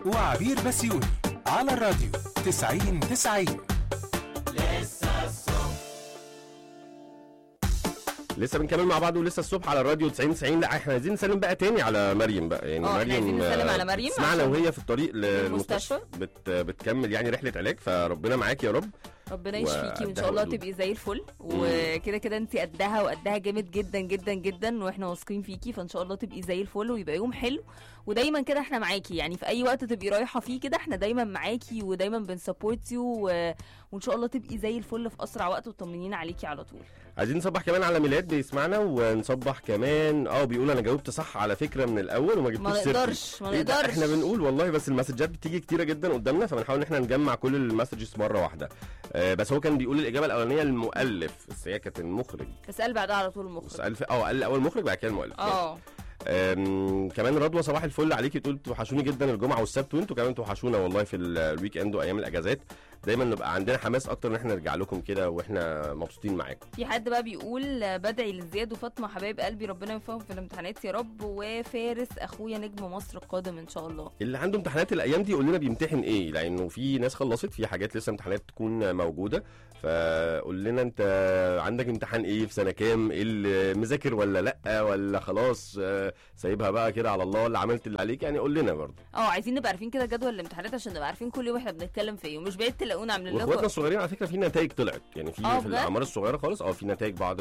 وعبير بسيوني على الراديو 90-90. لسه بنكمل مع بعض ولسه الصبح على الراديو 90-90. لا احنا عايزين نسلم بقى تاني على مريم بقى، يعني مريم عايزين نسلم على مريم سمعنا وهي في الطريق للمستشفى بتكمل يعني رحله علاج، فربنا معاكي يا رب، ربنا يشفيكي وان شاء الله تبقي زي الفل. وكده كده انت قدها وقدها جامد جدا جدا جدا، واحنا واثقين فيكي، فان شاء الله تبقي زي الفل ويبقى يوم حلو. ودايما كده احنا معاكي، يعني في اي وقت تبقي رايحه فيه كده احنا دايما معاكي ودايما بنسبورت يو، وان شاء الله تبقي زي الفل في اسرع وقت وطمنين عليكي على طول. عايزين نصبح كمان على ميلاد بيسمعنا، ونصبح كمان بيقول انا جاوبت صح على فكره من الاول وما جبتش سيرتي. ما نقدرش احنا بنقول والله، بس المسجات بتيجي كتيره جدا قدامنا، فبنحاول ان احنا نجمع كل المسجز مره واحده. بس هو كان بيقول الاجابه الاولانيه المؤلف، بس هي كانت المخرج. اسال بعدها على طول المخرج. قال الاول المخرج بعد كده المؤلف. كمان رضوى صباح الفل عليكي، تقول توحشوني جدا الجمعه والسبت، وانتوا كمان توحشونا والله في الويك اند وايام الاجازات. دايما نبقى عندنا حماس اكتر ان احنا نرجع لكم كده واحنا مبسوطين معاكم. في حد بقى بيقول بدعي لزياد وفاطمه حبايب قلبي ربنا يوفقهم في الامتحانات يا رب، وفارس اخويا نجم مصر القادم ان شاء الله. اللي عنده امتحانات الايام دي يقول لنا بيمتحن ايه، لانه في ناس خلصت، في حاجات لسه امتحانات تكون موجوده، فقول لنا انت عندك امتحان ايه، في سنه كام، ايه اللي مذاكر ولا لا، ولا خلاص سايبها بقى كده على الله، ولا عملت اللي عليك، يعني قول لنا برضه. عايزين نبقى عارفين كده جدول الامتحانات عشان نبقى عارفين كل يوم احنا بنتكلم في ايه، ومش بعيد تلاقونا عاملين لكم. واخواتنا الصغيرين على فكره في نتائج طلعت، يعني في الاعمار الصغيره خالص في نتائج بعض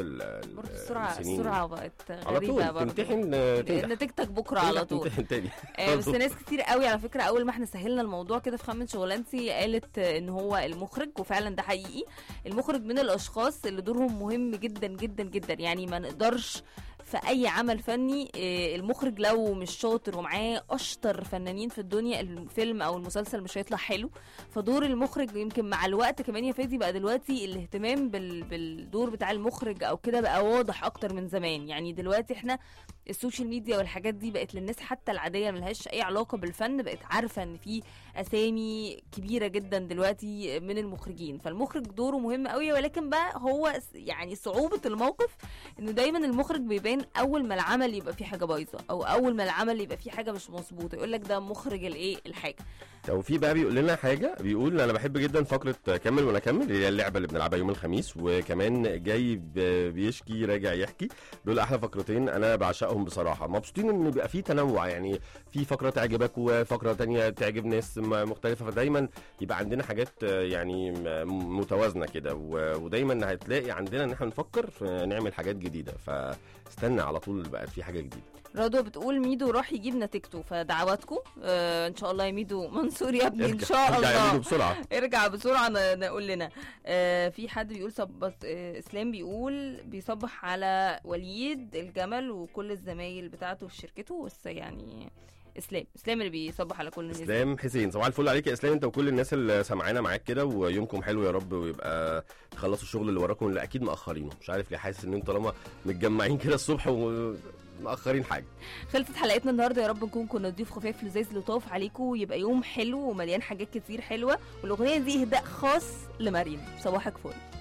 السرعه بقت غريبه برضه. تمتحن نتيجتك بكره على طول. تمتحن تاني. بس ناس كتير قوي على فكره اول ما احنا سهلنا الموضوع كده في خمن شغلانتي قالت ان هو المخرج، وفعلا ده حقيقي. المخرج من الاشخاص اللي دورهم مهم جدا جدا جدا، يعني ما نقدرش في اي عمل فني المخرج لو مش شاطر ومعاه اشطر فنانين في الدنيا الفيلم او المسلسل مش هيطلع حلو. فدور المخرج يمكن مع الوقت كمان يا فادي بقى دلوقتي الاهتمام بالدور بتاع المخرج او كده بقى واضح اكتر من زمان. يعني دلوقتي احنا السوشيال ميديا والحاجات دي بقت للناس حتى العاديه ملهاش اي علاقه بالفن، بقت عارفه ان في اسامي كبيره جدا دلوقتي من المخرجين، فالمخرج دوره مهم قوي. ولكن بقى هو يعني صعوبه الموقف انه دايما المخرج بيبان اول ما العمل يبقى فيه حاجه بايظه، او اول ما العمل يبقى فيه حاجه مش مظبوطه يقول لك ده مخرج الحاجه. توفيق بقى بيقول لنا حاجه، بيقول انا بحب جدا فقره كمل وانا اكمل، اللي هي اللعبه اللي بنلعبها يوم الخميس، وكمان جاي بيشكي راجع يحكي، دول احلى فقرتين انا بعشقهم بصراحه. مبسوطين ان بيبقى فيه تنوع، يعني في فقره تعجبك وفقره تانية تعجب ناس مختلفه، فدايما يبقى عندنا حاجات يعني متوازنه كده، ودايما هتلاقي عندنا ان احنا نفكر في نعمل حاجات جديده، فاستنى على طول بقى في حاجه جديده. رضوى بتقول ميدو راح يجيب نتيجته، فدعواتكم ان شاء الله يا ميدو منصور يا ابني، ان شاء الله بسرعه ارجع بسرعه نقول لنا. في حد بيقول اسلام بيقول بيصبح على وليد الجمل وكل الزمايل بتاعته في شركته، بس يعني اسلام اللي بيصبح على كل الناس. اسلام حسين صباح الفل عليك يا اسلام، انت وكل الناس اللي سامعانا معاك كده، ويومكم حلو يا رب، ويبقى تخلصوا الشغل اللي وراكم اللي اكيد مأخرينه، مش عارف ليه حاسس ان انتوا طالما متجمعين كده الصبح ومأخرين حاجه. خلصت حلقتنا النهارده، يا رب نكون كنا ضيوف خفيف لذيذ لطاف عليكم، ويبقى يوم حلو ومليان حاجات كتير حلوه، والاغنيه دي اهداء خاص لمريم. صباحك فل.